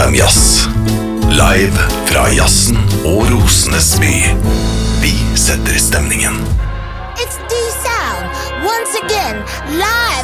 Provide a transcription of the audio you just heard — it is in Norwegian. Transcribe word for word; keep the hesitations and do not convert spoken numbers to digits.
Fem Jazz. Live fra jazzen og Rosenes by. Vi setter stemningen. It's D-Sound, once again, live